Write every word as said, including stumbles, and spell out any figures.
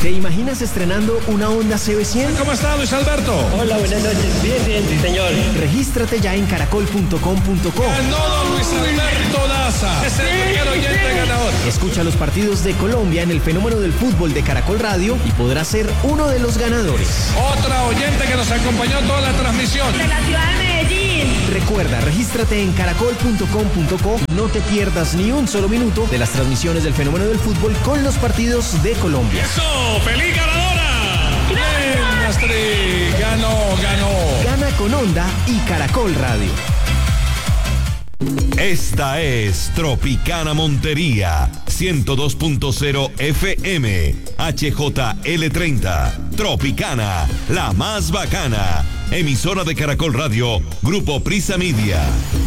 ¿Te imaginas estrenando una Honda C B cien? ¿Cómo está, Luis Alberto? Hola, buenas noches. Bien, bien, sí, señor. Regístrate ya en caracol punto com punto co. Ganó don Luis Alberto Daza. Es el primer oyente ganador. Escucha los partidos de Colombia en el fenómeno del fútbol de Caracol Radio y podrás ser uno de los ganadores. Otra oyente que nos acompañó toda la transmisión. De la ciudad de Medellín. Recuerda, regístrate en caracol punto com punto co. No te pierdas ni un solo minuto de las transmisiones del fenómeno del fútbol con los partidos de Colombia. ¡Eso! ¡Feliz ganadora! ¡Bien, Astrid! ¡Ganó, ganó! Gana con Honda y Caracol Radio. Esta es Tropicana Montería, ciento dos punto cero F M, H J L treinta. Tropicana, la más bacana. Emisora de Caracol Radio, Grupo Prisa Media.